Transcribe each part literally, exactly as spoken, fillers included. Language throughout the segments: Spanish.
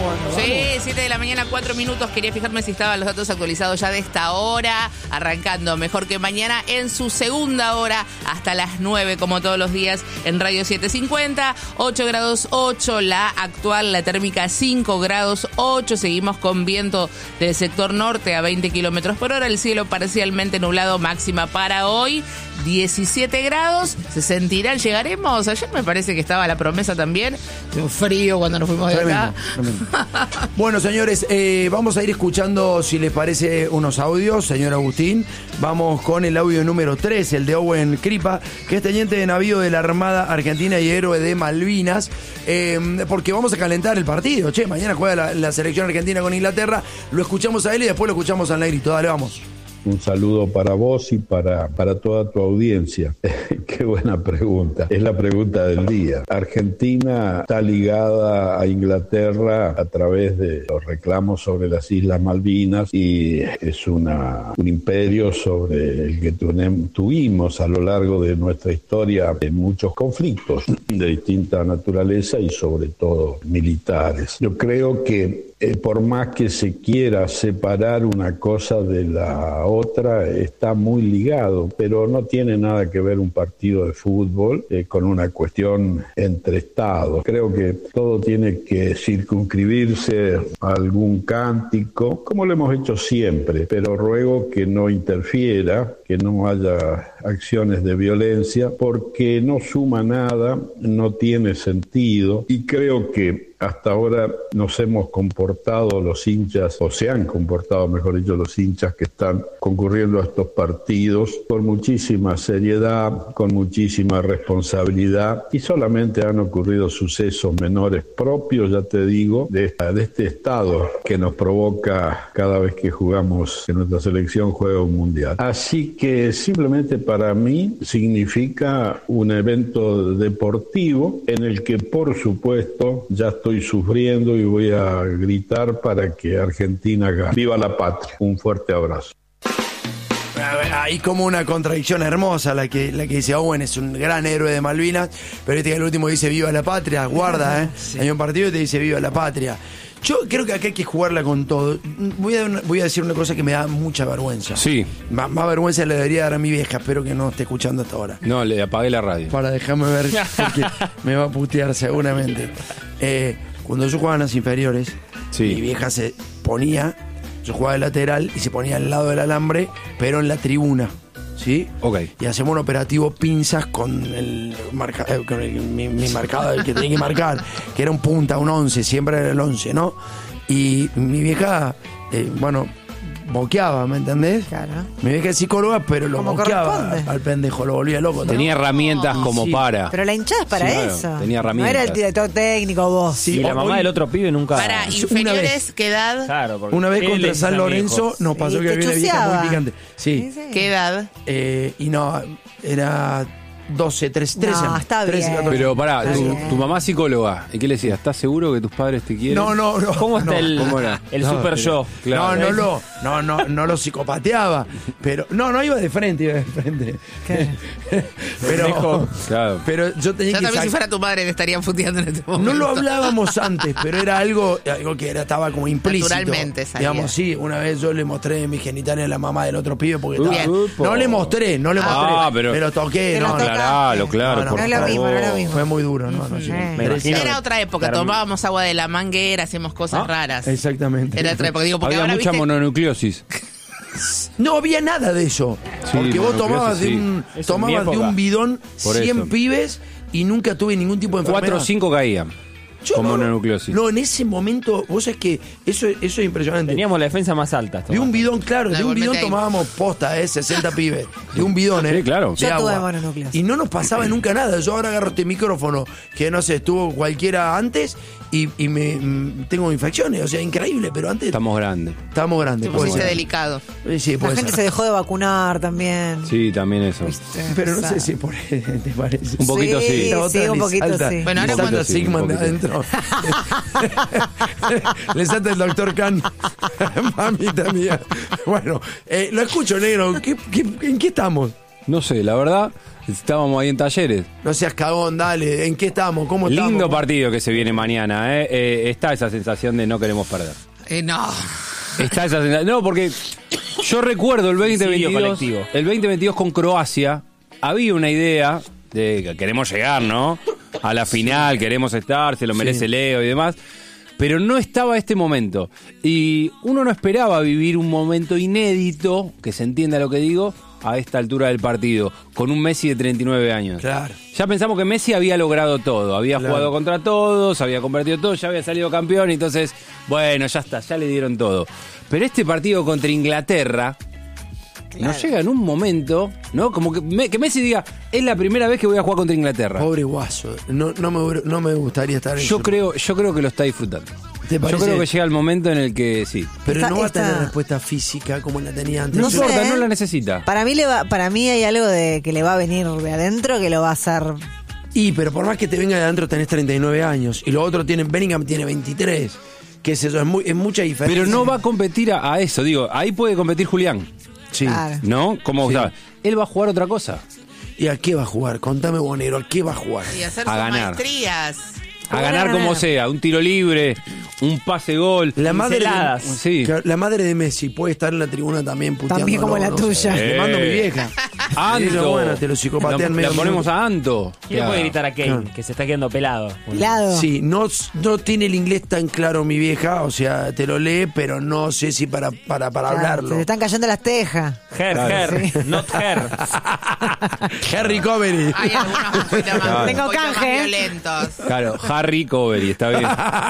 jugando. Sí, siete de la mañana, cuatro minutos. Quería fijarme si estaban los datos actualizados ya de esta hora. Arrancando mejor que mañana en su segunda hora hasta las nueve, como todos los días en Radio setecientos cincuenta. ocho grados ocho, la actual, la térmica cinco grados ocho. Seguimos con viento del sector norte a veinte kilómetros por hora. El cielo parcialmente nublado, máxima para hoy diecisiete grados. ¿Se sentirán? ¿Llegaremos? Ayer me parece que estaba la promesa también de un frío cuando nos fuimos de acá. Tremendo, tremendo. Bueno, señores, eh, vamos a ir escuchando, si les parece, unos audios, señor Agustín. Vamos con el audio número tres, el de Owen Kripa, que es teniente de navío de la Armada Argentina y héroe de Malvinas, eh, porque vamos a calentar el partido. Che, mañana juega la, la selección argentina con Inglaterra. Lo escuchamos a él y después lo escuchamos al Negrito. Dale, vamos. Un saludo para vos y para, para toda tu audiencia. Qué buena pregunta. Es la pregunta del día. Argentina está ligada a Inglaterra a través de los reclamos sobre las Islas Malvinas y es una, un imperio sobre el que tuvimos a lo largo de nuestra historia en muchos conflictos de distinta naturaleza y sobre todo militares. Yo creo que Eh, por más que se quiera separar una cosa de la otra, está muy ligado, pero no tiene nada que ver un partido de fútbol eh, con una cuestión entre estados. Creo que todo tiene que circunscribirse a algún cántico, como lo hemos hecho siempre, pero ruego que no interfiera, que no haya acciones de violencia, porque no suma nada, no tiene sentido, y creo que hasta ahora nos hemos comportado los hinchas, o se han comportado, mejor dicho, los hinchas que están concurriendo a estos partidos con muchísima seriedad, con muchísima responsabilidad, y solamente han ocurrido sucesos menores propios, ya te digo, de, esta, de este estado que nos provoca cada vez que jugamos, que nuestra selección juega un mundial. Así que simplemente para mí significa un evento deportivo en el que, por supuesto, ya estoy Estoy sufriendo y voy a gritar para que Argentina gane. ¡Viva la patria! Un fuerte abrazo. Hay como una contradicción hermosa la que, la que dice Owen es un gran héroe de Malvinas, pero este que el último dice viva la patria, guarda, ¿eh? Sí. Hay un partido que te dice viva la patria. Yo creo que acá hay que jugarla con todo. Voy a, una, voy a decir una cosa que me da mucha vergüenza. Sí. Más, más vergüenza le debería dar a mi vieja, espero que no esté escuchando hasta ahora. No, le apagué la radio. Para dejarme ver, porque me va a putear seguramente. Eh, cuando yo jugaba en las inferiores, sí. Mi vieja se ponía, yo jugaba de lateral y se ponía al lado del alambre, pero en la tribuna. ¿Sí? Ok. Y hacemos un operativo pinzas con el, marca, eh, con el mi, mi marcado, el que tenía que marcar, que era un punta, un once, siempre era el once, ¿no? Y mi vieja, eh, bueno, boqueaba, ¿me entendés? Claro. Mi vieja es psicóloga, pero lo boqueaba al pendejo, lo volvía loco. Tenía ¿no? herramientas y como sí. para. Pero la hinchada es para sí, eso. Claro, tenía herramientas. No era el director técnico vos. Sí, y la mamá hoy, del otro pibe nunca. Para inferiores, ¿qué edad? Claro, una vez contra San Lorenzo nos pasó que había una vieja muy picante. Sí. sí, sí. ¿Qué edad? Eh, y no, era doce, trece, trece. No, está trece, bien. catorce. Pero pará, tu, tu mamá es psicóloga. ¿Y qué le decías? ¿Estás seguro que tus padres te quieren? No, no, no. ¿Cómo está no, el, ¿cómo era? el no, super pero, yo? Claro, no, no lo, no, no, no lo psicopateaba. Pero, no, no iba de frente, iba de frente. pero, claro. pero yo tenía yo que también sac... si fuera tu madre me estarían puteando en este momento. No lo hablábamos antes, pero era algo, algo que era, estaba como implícito. Naturalmente salía. Digamos, sí, una vez yo le mostré mis genitales a la mamá del otro pibe porque estaba, Bien. no le mostré, no le mostré, ah, pero, pero toqué, pero no, aclaralo, claro, no, no, por no es lo mismo, no es lo mismo. Fue muy duro, no, no, sí. Me imagino Era otra época, claro, tomábamos agua de la manguera, hacíamos cosas ¿Ah? raras. Exactamente. Era otra época, digo, porque había ahora mucha ¿viste? mononucleosis. No había nada de eso. Sí, porque vos tomabas de sí. un, Es tomabas de un bidón Por cien eso. pibes y nunca tuve ningún tipo de enfermedad. Cuatro o cinco caían. Yo con no, mononucleosis. No, en ese momento, vos sabés que eso, eso es impresionante. Teníamos la defensa más alta. De un bidón, claro, No, de un bidón ahí. tomábamos posta, eh, sesenta pibes. De un bidón, eh. Sí, claro. de Yo tuve agua. mononucleosis. Y no nos pasaba nunca nada. Yo ahora agarro este micrófono, que no sé, estuvo cualquiera antes, y, y me mm, tengo infecciones. O sea, increíble, pero antes. Estamos grandes. Estamos grandes. Te puede pusiste ser. delicado. Eh, Sí, La puede gente ser. se dejó de vacunar también. Sí, también eso. ¿Viste? Pero no O sé sea, si por ¿te parece? Un poquito sí. La otra Sí, un le poquito salta- sí. Bueno, ahora le salta cuando- Sigman un de poquito. adentro. Le salta el doctor Khan. Mamita mía. Bueno, eh, lo escucho, negro. ¿Qué, qué, ¿En qué estamos? No sé, la verdad, estábamos ahí en Talleres. No seas cagón, dale. ¿En qué estamos? ¿Cómo estamos? Lindo partido que se viene mañana, ¿eh? Eh, está esa sensación de no queremos perder. Eh, no. Está esa sensación. No, porque yo recuerdo el veinte veintidós, colectivo. el veinte veintidós con Croacia, había una idea de que queremos llegar, ¿no? A la final, queremos estar, se lo merece Sí. Leo y demás. Pero no estaba este momento. Y uno no esperaba vivir un momento inédito, que se entienda lo que digo, a esta altura del partido, con un Messi de treinta y nueve años. Claro. Ya pensamos que Messi había logrado todo, había Claro. jugado contra todos, había convertido todo, ya había salido campeón, entonces, bueno, ya está, ya le dieron todo. Pero este partido contra Inglaterra nos llega en un momento, ¿no? Como que, me- que Messi diga, es la primera vez que voy a jugar contra Inglaterra. Pobre guaso. No, no, me, no me gustaría estar en Yo su- creo, yo creo que lo está disfrutando. ¿Te Yo parece? creo que llega el momento en el que sí. Pero Esta- no va a esta- tener respuesta física como la tenía antes. No No Yo- sé, importa, ¿eh? no la necesita. Para mí, le va, para mí hay algo de que le va a venir de adentro que lo va a hacer. Y, pero por más que te venga de adentro, tenés treinta y nueve años. Y los otros tienen, Bellingham tiene veintitrés. ¿Qué es eso? Es, muy, es mucha diferencia. Pero no va a competir a, a eso, digo, ahí puede competir Julián, Sí. Claro. ¿no? Como Sí. ¿sabes? Él va a jugar otra cosa. ¿Y a qué va a jugar? Contame, Bonero, ¿a qué va a jugar? Y hacer A sus ganar. maestrías. A ganar ganar. como sea, un tiro libre, un pase gol. La madre, de, Pinceladas. Sí. que la madre de Messi puede estar en la tribuna también puteando. También como la tuya. Le mando a mi vieja. Anto. Digo, bueno, te lo psicopatean La- medio La ponemos minuto. a Anto. ¿Quién le puede Claro. gritar a Kane, Claro. que se está quedando pelado? Pelado. Sí, no, no tiene el inglés tan claro mi vieja, o sea, te lo lee, pero no sé si para, para, para Claro, hablarlo. se le están cayendo las tejas. Her, her, not her. Harry Covery. Hay algunos un poquito más, un Tengo poquito más canje, ¿eh? violentos. Claro, Harry Covery, está bien.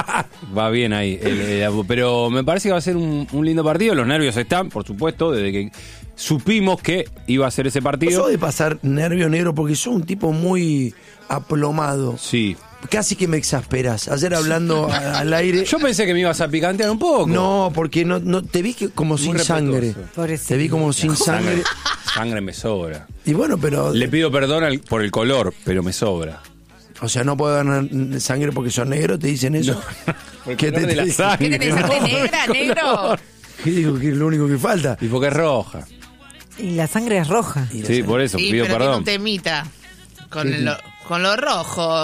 Va bien ahí. El- el- pero me parece que va a ser un, un lindo partido. Los nervios están, por supuesto, desde que supimos que iba a ser ese partido. Pasó de pasar nervio negro porque sos un tipo muy aplomado. Sí. Casi que me exasperas. Ayer hablando a- al aire. Yo pensé que me ibas a picantear un poco. No, porque no, no te vi que como sin respetuoso. sangre. Pobrecito. Te vi como sin Sangre, sangre. sangre me sobra. Y bueno, pero. Le pido perdón al- por el color, pero me sobra. O sea, no puedo ganar sangre porque sos negro, te dicen eso. Por el ¿Qué color te- de la te- sangre. ¿Qué tenés sangre no, negra, el negro? color. ¿Qué digo que es lo único que falta? Y porque es roja. Y la sangre es roja. Y la Sí, sangre- por eso, Sí, pido pero tiene perdón. un temita. Con lo, con lo rojo.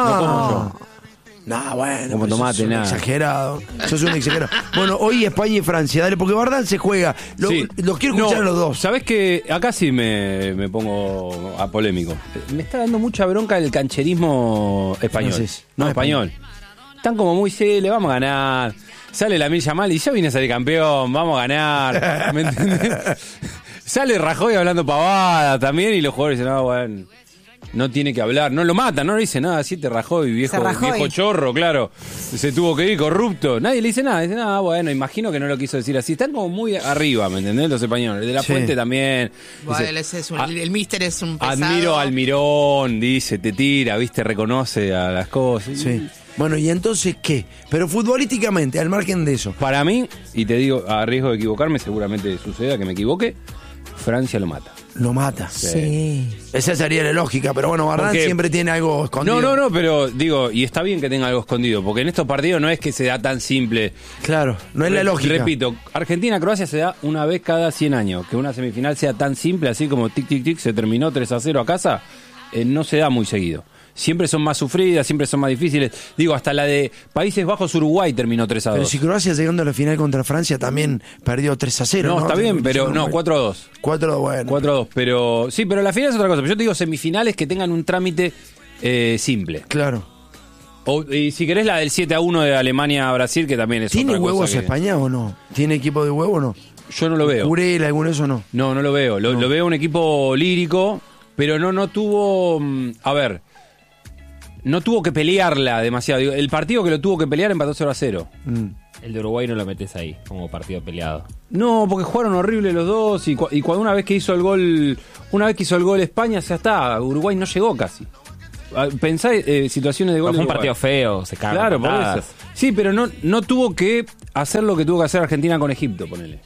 Ah. No, bueno. Como pues tomate, sos un nada. exagerado. Sos un exagerado. Bueno, hoy España y Francia, dale, porque Bardal se juega. Lo- Sí. Los quiero escuchar No, a los dos. ¿Sabés que acá sí me, me pongo a polémico? Me está dando mucha bronca el cancherismo español. Francés. No, Ah, español. Están como muy, sí, le vamos a ganar. Sale la Milla mal y ya viene a salir campeón, vamos a ganar. ¿Me entendés? Sale Rajoy hablando pavada también y los jugadores dicen, no, bueno, no tiene que hablar. No lo matan, no le dice nada. Siete Rajoy, viejo, Se Rajoy. viejo chorro, claro. Se tuvo que ir corrupto. Nadie le dice nada. Dice, nada, bueno, imagino que no lo quiso decir así. Están como muy arriba, ¿me entendés? Los españoles. De la Sí. Fuente también. Bueno, Dice, él es- es un- "Ah, el, el mister es un pesado. admiro al Mirón, dice, te tira, viste, reconoce a las cosas. Sí. Bueno, ¿y entonces qué? Pero futbolísticamente, al margen de eso. Para mí, y te digo, a riesgo de equivocarme, seguramente suceda que me equivoque, Francia lo mata. Lo mata. Sí. Esa sería la lógica, pero bueno, Bardal Porque- siempre tiene algo escondido. No, no, no, pero digo, y está bien que tenga algo escondido, porque en estos partidos no es que se da tan simple. Claro, no es la Re- lógica. Repito, Argentina-Croacia se da una vez cada cien años. Que una semifinal sea tan simple, así como tic, tic, tic, se terminó tres a cero a casa, eh, no se da muy seguido. Siempre son más sufridas, siempre son más difíciles. Digo, hasta la de Países Bajos-Uruguay terminó tres a dos. Pero si Croacia llegando a la final contra Francia también perdió tres a cero. No, ¿no? está bien, pero no, cuatro a dos. cuatro a dos, bueno. cuatro a dos, pero sí, pero la final es otra cosa. Pero yo te digo semifinales que tengan un trámite eh, simple. Claro. O, y si querés la del siete a uno de Alemania a Brasil, que también es ¿Tiene otra cosa huevos que- España o no? ¿Tiene equipo de huevo o no? Yo no lo veo. ¿Curela, alguno de esos no? No, no lo veo. Lo, No. lo veo un equipo lírico, pero no, no tuvo. mm, A ver. No tuvo que pelearla demasiado. Digo, el partido que lo tuvo que pelear empató cero a cero. Mm. El de Uruguay no lo metes ahí, como partido peleado. No, porque jugaron horrible los dos. Y, cu- y cuando una vez que hizo el gol. Una vez que hizo el gol España, ya está. Uruguay no llegó casi. Ah, Pensá eh, situaciones de gol. Fue de un Uruguay. partido feo, se cagaron Claro, por patadas. eso. Sí, pero no, no tuvo que hacer lo que tuvo que hacer Argentina con Egipto, ponele.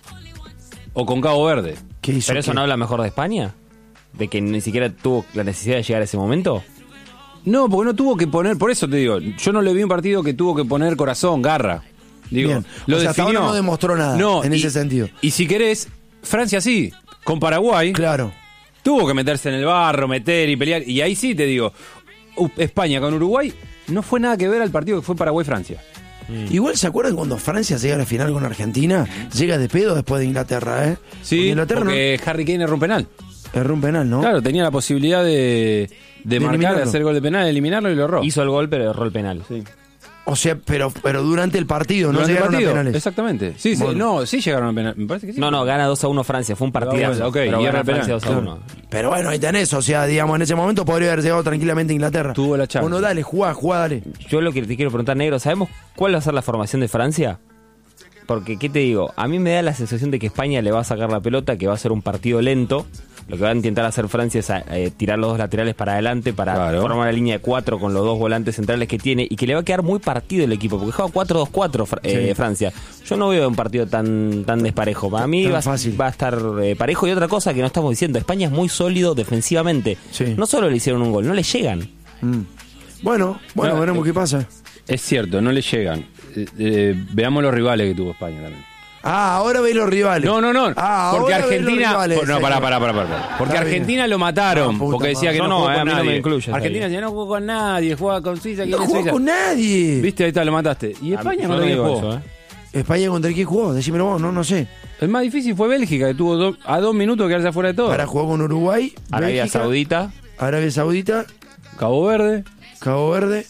O con Cabo Verde. ¿Qué hizo? ¿Pero eso qué? no habla mejor de España? ¿De que ni siquiera tuvo la necesidad de llegar a ese momento? No, porque no tuvo que poner, por eso te digo, yo no le vi un partido que tuvo que poner corazón, garra. Digo, Bien. lo O sea, hasta definió. ahora no demostró nada en y- ese sentido. Y si querés, Francia sí, con Paraguay, Claro. Tuvo que meterse en el barro, meter y pelear. Y ahí sí te digo, uh, España con Uruguay no fue nada que ver al partido que fue Paraguay-Francia. Mm. Igual, ¿se acuerdan cuando Francia llega a la final con Argentina? Llega de pedo después de Inglaterra, ¿eh? Sí, porque, Inglaterra porque no... Harry Kane erró un penal. Erró un penal, ¿no? Claro, tenía la posibilidad de, de, de marcar, de hacer gol de penal, eliminarlo y lo erró. Hizo el gol, pero erró el penal. Sí. O sea, pero, pero durante el partido, durante no llegaron el partido, a penales. Exactamente. Sí, sí, bueno. no, sí llegaron a penales. Me parece que sí. No, no, gana dos a uno Francia. Fue un partidazo. Okay, pero y gana era penal, Francia dos a uno. Claro. Pero bueno, ahí tenés. O sea, digamos, en ese momento podría haber llegado tranquilamente a Inglaterra. Tuvo la chance. Bueno, dale, jugá, jugá, dale. Yo lo que te quiero preguntar, Negro, ¿sabemos cuál va a ser la formación de Francia? Porque, ¿qué te digo? A mí me da la sensación de que España le va a sacar la pelota, que va a ser un partido lento. Lo que va a intentar hacer Francia es eh, tirar los dos laterales para adelante para claro. formar una línea de cuatro con los dos volantes centrales que tiene y que le va a quedar muy partido el equipo, porque juega cuatro dos cuatro eh, sí. Francia. Yo no veo un partido tan tan desparejo. Para mí va, va a estar eh, parejo. Y otra cosa que no estamos diciendo, España es muy sólido defensivamente. Sí. No solo le hicieron un gol, no le llegan. Mm. Bueno, bueno, no, veremos eh, qué pasa. Es cierto, no le llegan. Eh, eh, veamos los rivales que tuvo España también. Ah, ahora veis los rivales. No, no, no. Ah, porque Argentina. Rivales, por, no, pará, pará, pará, pará. Porque Está Argentina bien. lo mataron. No, porque decía que no, no jugó con nadie. No me incluye, Argentina decía no jugó con nadie, juega con Suiza. No jugó con nadie. Viste, ahí está, lo mataste. Y España no quién jugó. Eso, ¿eh? ¿España contra quién jugó? Decímelo vos, no, no sé. El más difícil fue Bélgica, que tuvo do, a dos minutos quedarse afuera de todo. Ahora jugó con Uruguay, Arabia Bélgica, Saudita. Arabia Saudita. Cabo Verde. Cabo Verde.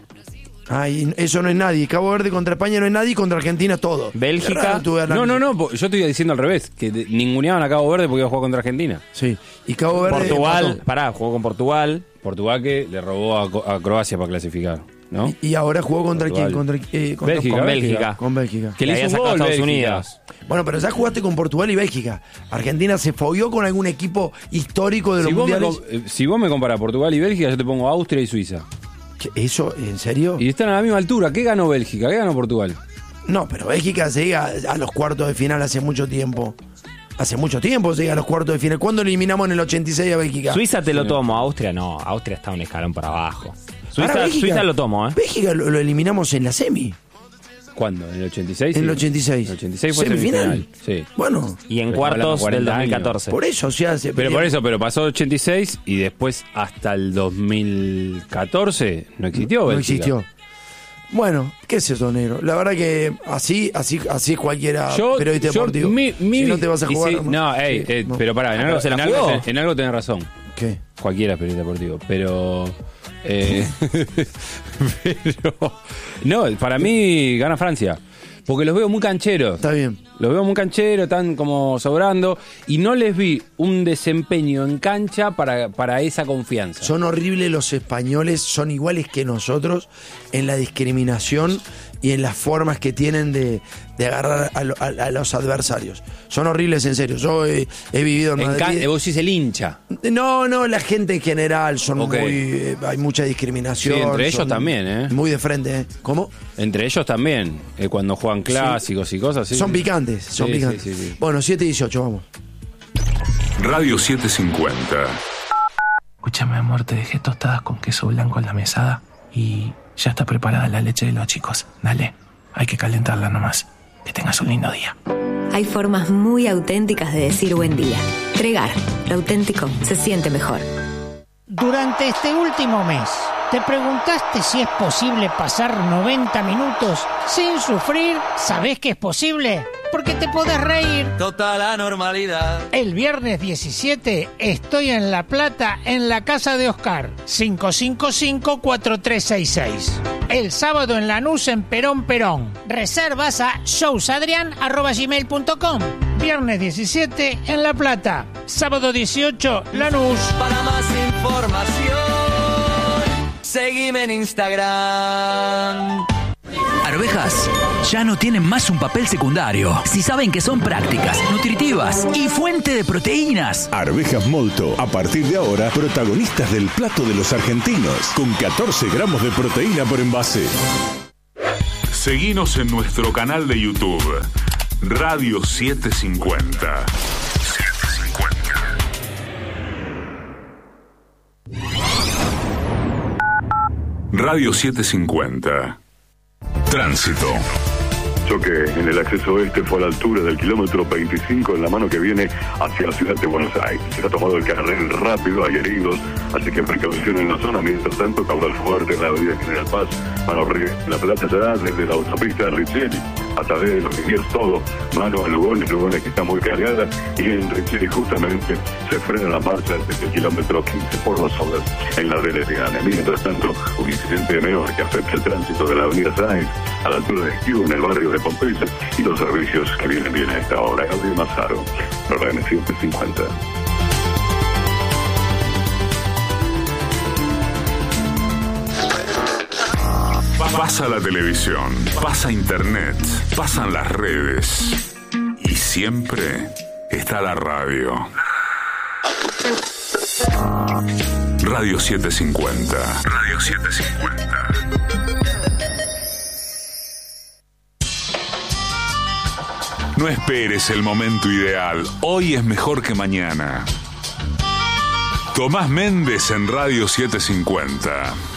Ay, eso no es nadie. Cabo Verde contra España no es nadie y contra Argentina todo. Bélgica. No, no, no. Yo estoy diciendo al revés. Que ninguneaban a Cabo Verde porque iba a jugar contra Argentina. Sí. Y Cabo Verde. Portugal. Empató. Pará, jugó con Portugal. Portugal que le robó a, a Croacia para clasificar. ¿No? Y, y ahora jugó contra Portugal. quién? Contra, eh, contra Bélgica, con Bélgica. Con Bélgica. Que le hizo un gol a Estados Unidos. Bueno, pero ya jugaste con Portugal y Bélgica. Argentina se fogueó con algún equipo histórico de los si mundiales. Vos me, si vos me comparás Portugal y Bélgica, yo te pongo Austria y Suiza. ¿Eso? ¿En serio? Y están a la misma altura. ¿Qué ganó Bélgica? ¿Qué ganó Portugal? No, pero Bélgica llega a los cuartos de final hace mucho tiempo. Hace mucho tiempo llega a los cuartos de final. ¿Cuándo eliminamos en el ochenta y seis a Bélgica? Suiza te lo tomo, Austria no. Austria está un escalón para abajo. Suiza, Bélgica, Suiza lo tomo, ¿eh? Bélgica lo, lo eliminamos en la semi. ¿Cuándo? ¿En el ochenta y seis? En el ochenta y seis. En el ochenta y seis fue semifinal. semifinal. Sí. Bueno. Y en cuartos del dos mil catorce. Por eso, o sea, se Pero por eso, pero pasó el ochenta y seis y después hasta el dos mil catorce no existió No, no Bélgica. existió. Bueno, qué es eso, negro. La verdad que así, así, así es cualquiera yo, periodista yo, deportivo. Mi, mi, si no te vas a jugar. Sí, no, ey, sí, eh, no. pero pará, en, ah, algo, se la en, algo, en algo tenés razón. ¿Qué? Cualquiera es periodista deportivo, pero... Eh, pero... No, para mí gana Francia. Porque los veo muy cancheros. Está bien. Los veo muy cancheros, están como sobrando. Y no les vi un desempeño en cancha para, para esa confianza. Son horribles los españoles, son iguales que nosotros en la discriminación y en las formas que tienen de, de agarrar a, lo, a, a los adversarios. Son horribles, en serio. Yo he, he vivido en En Madrid. can- vos decís el hincha. No, no, la gente en general son Ok. muy... eh, hay mucha discriminación. Sí, entre ellos son también, ¿eh? Muy de frente, ¿eh? ¿Cómo? Entre ellos también. eh, cuando juegan clásicos y cosas así. Son picantes, son Sí, picantes. sí, sí, sí. Bueno, siete dieciocho, vamos. Radio setecientos cincuenta. Escúchame, amor, te dejé tostadas con queso blanco en la mesada y ya está preparada la leche de los chicos. Dale, hay que calentarla nomás. Que tengas un lindo día. Hay formas muy auténticas de decir buen día. Tregar, lo auténtico se siente mejor. Durante este último mes, ¿te preguntaste si es posible pasar noventa minutos sin sufrir? ¿Sabés que es posible? Porque te podés reír. Total anormalidad. El viernes diecisiete estoy en La Plata, en la casa de Oscar. cinco cinco cinco, cuatro tres seis seis. El sábado en Lanús, en Perón Perón. Reservas a showsadrian arroba gmail punto com. Viernes diecisiete en La Plata. Sábado dieciocho, Lanús. Para más información, seguime en Instagram. Arvejas ya no tienen más un papel secundario. Si saben que son prácticas, nutritivas y fuente de proteínas. Arvejas Molto, a partir de ahora, protagonistas del plato de los argentinos, con catorce gramos de proteína por envase. Seguinos en nuestro canal de YouTube, Radio setecientos cincuenta. Radio setecientos cincuenta. Tránsito. choque en el acceso oeste fue a la altura del kilómetro veinticinco en la mano que viene hacia la ciudad de Buenos Aires. Se ha tomado el carril rápido, hay heridos, así que precaución en la zona. Mientras tanto, caudal fuerte en la avenida General Paz, Mano La Plata ya desde la autopista de Richelli hasta de los Liniers, todo, mano a Lugones, Lugones que está muy cargada, y en Richelli justamente se frena la marcha desde el kilómetro quince por las obras en la D L T Gane. Mientras tanto, un incidente menor que afecta el tránsito de la avenida Sáenz a la altura de Esquivo en el barrio de Pompeya, y los servicios que vienen bien a esta hora. Gabriel Mazaro, programa siete cincuenta. Pasa la televisión, pasa internet, pasan las redes y siempre está la radio. Radio setecientos cincuenta. Radio setecientos cincuenta. No esperes el momento ideal. Hoy es mejor que mañana. Tomás Méndez en Radio setecientos cincuenta.